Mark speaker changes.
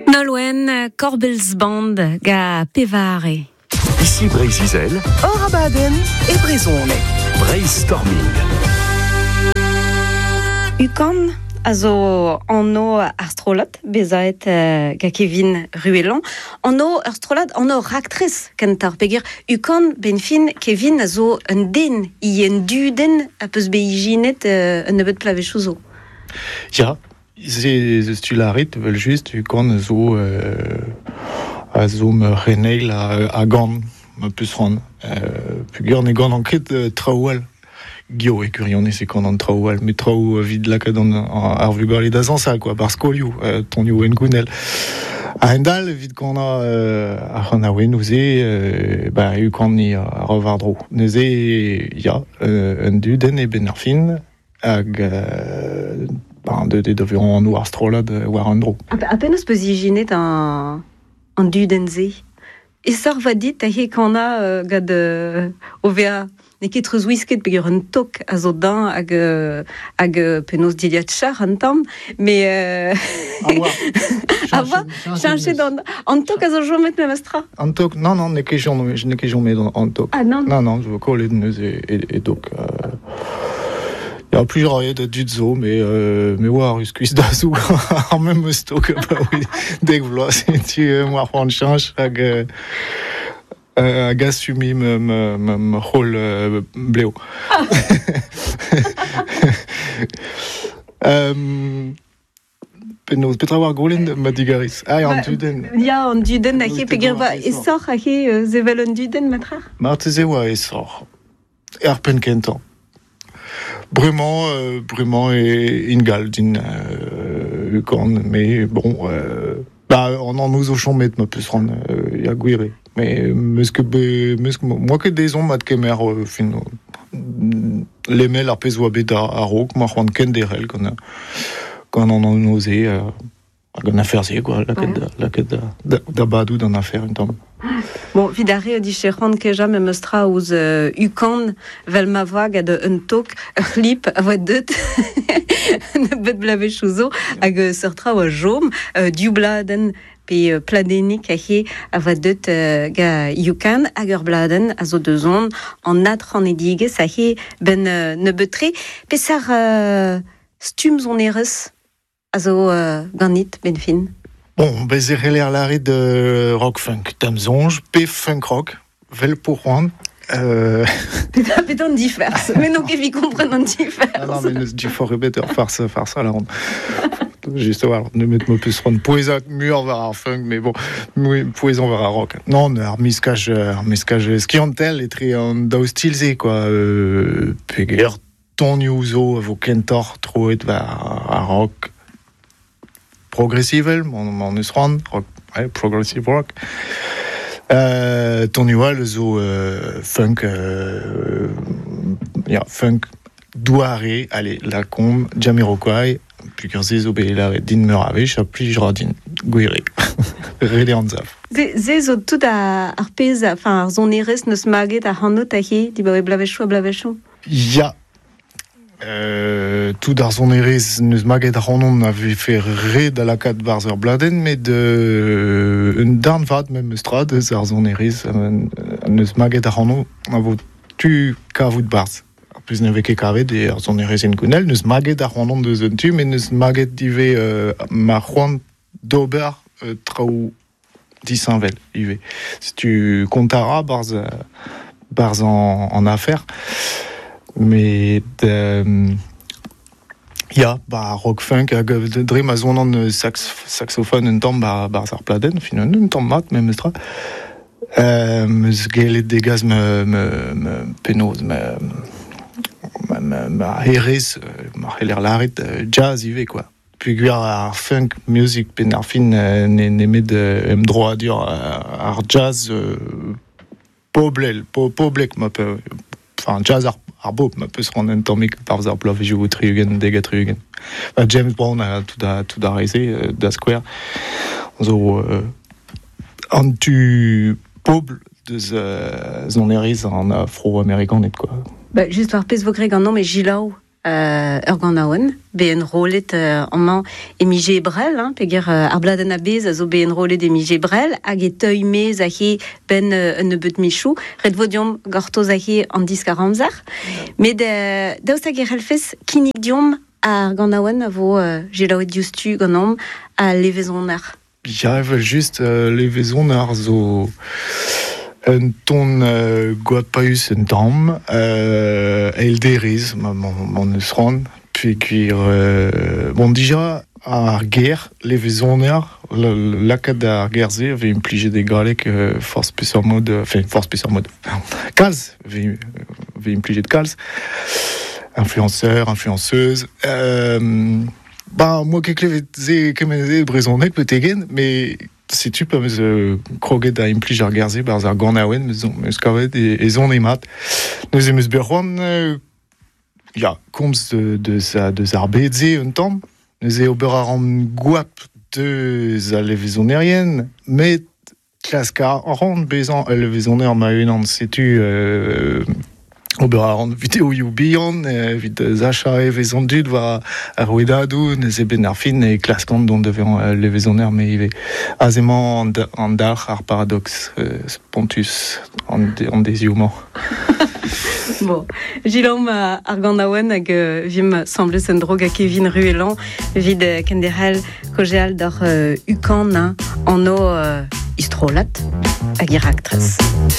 Speaker 1: Nolwenn Corbelsband ga Pevare.
Speaker 2: Ici Brésil,
Speaker 3: Orabaden et Brisone.
Speaker 2: Brainstorming.
Speaker 1: Ukan, also anno astrolot, bezait ga Kevin Ruellan. Anno astrolot, anno actrice kentar peger. Ukan benfin Kevin also un den, ien duden a peus beiginet un nebet plavechouzo.
Speaker 4: Ja, c'est stularit vel just Ukan zo me reneil a gant ma peus ran. Pugur ne gant ankret traoual. Gio et curione c'est qu'on en traoual mais traou vid laka dans ar vugale da zansa quoi parce qu'olio tonio en kunel a endal vid qu'on a wen ouze ba eu qu'on ni revardro neuze ya un duden e benarfin ag de devions nous astrolade war andro
Speaker 1: à peine se positionner en dudenze et ça va dit qu'on a gad OVA ne ket treus wisket peger un tok a zo dan hag penaos diliat char an tam, mais ava chanché dans an tok a zo jomet me mastra.
Speaker 4: An tok non ne ket jommet an tok.
Speaker 1: Ah non
Speaker 4: je veux coller neus et tok. Il y a plusieurs de Dutzo, mais ouais, ruscuis d'azou, en même stock, oui, dès que vous si tu moi prendre change, ag assumi me rôle bléo. Penaos, petra war golen ma digaris. Ah, an duden.
Speaker 1: Ya, an duden, ake peger va esor, ake zevel an duden, matra?
Speaker 4: Marteze wa esor. Erpen kentan. Brumant et Ingal din Ukan, mais bon, on en nous au champ met ma peus ran ya guire. Mais moi que des hommes mat kemer fin les mails ar pez oa bet a rok ma c'hoant ken derel quand on en osé gant affaire c'est quoi la ket da badou d'en affaire une temps.
Speaker 1: Bon, vidare dicherant keja me mostra ouz Ukan vel ma voag a de un tok lip a voet deut ne bet blavechouzo hag sortra oa jom diubladen pe pladenik a voet deut ga Ukan hag ur bladen a zo deus on an atran edigez a ben ne betre pe sar stum zon erez a zo ganit ben fin.
Speaker 4: Bon, j'ai relé l'arrêt de rock funk, tamzonge, p funk rock, vel pour rendre.
Speaker 1: Pétan différence, mais non, qu'est-ce qu'on comprenne en différence.
Speaker 4: Ah non, mais du fort better faire ça la ronde. Juste voir, ne mettre plus rendre poésie mur vers funk, mais bon, poésie vers rock. Non, miskage, ce qui en tel est très d'hostilité quoi. Peguer ton uso, vos kentor, trop et vers rock. Progressive, mon usran, rock, ouais, progressive rock. Ton nual zo funk, funk douare, allez, la combe, Jamiroquai, puis que zo be la din merave, chapli jardin, guire, relé en zaf.
Speaker 1: Zo tout à arpez, enfin zon eres neus maget a hanot a hi, di bawe blavechou.
Speaker 4: Ya. Tout dans son erez neus maget a c'hanon avait fait red à la 4 barzer bladen mais de un darn vat même strad ar son erez neus maget a c'hanon a vo tu kavout barz plus ne veke kavet et ar son erez en kunel neus maget a c'hanon deus un tu mais neus maget dive ma c'hoant d'ober traou disanvel ive si tu comptara barz en affaire. Mais rock funk hag dre ma zon an saxophone un tamm bar ar pladen fin un tamm mat même stra meus gelet degaz me penaos ma herez ma heller laret jazz ive quoi puis ar funk music pen ar fin ne met em droa dur ar jazz poblek ma peu enfin jazz ar bob ma peus ran en tammik par ar blavejou triugen dega triugen. James Brown a tout da reize da square zo an tu pobl deus zon eriz an afro-amerikanet quoi.
Speaker 1: Juste par pez vo greg an nom e Gilao Urganawen, ben rolet en man emige brel, peger arbladen a bez a zo ben rolet emige brel, hag e teuil mez a he ben un beut michou, red vodium gortoz a he an disk a ramzar, met daoust hag e relfez kinik diom a Urganawen a vo gelaouet diustu ganom a levezonar.
Speaker 4: Ja, just levezonar zo... Un ton goapaus un dam, elderiz, mon eusran, puis cuir... bon, déjà, ar guerre, levezoner, lakad ar gerze, avait impligé des galek force spécial mode, enfin, force spécial mode, calz, avait impligé de calz, influenceur, influenceuse, bah, moi, quelques brezonek, peut-être, mais... Si tu peux me croquer da implige ar garze bar ar gornaouen, me skavet et zon emat. Nous emus berroan, ja, komz de zar bedze un tamm. Nous e ober ar an gwap deus a levezonnerien, met klaskar an bezan a levezoner ma un an setu ober ar an vidéo youbian, vid zacha e vezon dud war ar ouedadou, ne ze ben ar fin e klaskant don devian levezoner, me ive azement an dar ar paradox pontus an dezioumant.
Speaker 1: Bon, Gilom ar Ganaouen hag vim semblez un drog a Kevin Ruellan vid kenderel kojeal d'ar ukan an o istrolat hag ir actress.